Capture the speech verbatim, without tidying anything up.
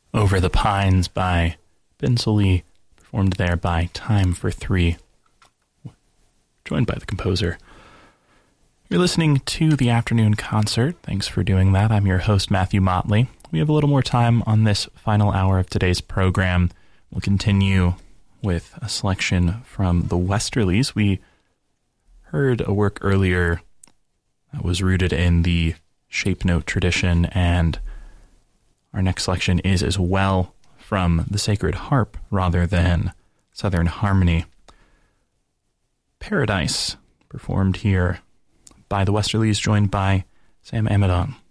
Over the Pines by Ben Sollee, performed there by Time for Three, joined by the composer. You're listening to the afternoon concert. Thanks for doing that. I'm your host, Matthew Motley. We have a little more time on this final hour of today's program. We'll continue with a selection from the Westerlies. We heard a work earlier that was rooted in the shape note tradition, and our next selection is as well from the Sacred Harp rather than Southern Harmony. Paradise, performed here by the Westerlies, joined by Sam Amidon.